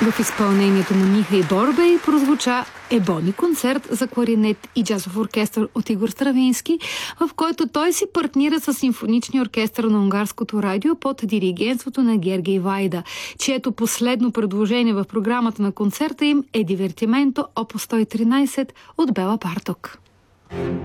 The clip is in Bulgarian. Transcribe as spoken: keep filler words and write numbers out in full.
В изпълнението му Ниха и Борбей прозвуча ебони концерт за кларинет и джазов оркестър от Игор Стравински, в който той си партнира с симфоничния оркестър на унгарското радио под диригентството на Гергей Вайда, чието последно предложение в програмата на концерта им е Дивертименто опус сто и тринайсет от Бела Барток.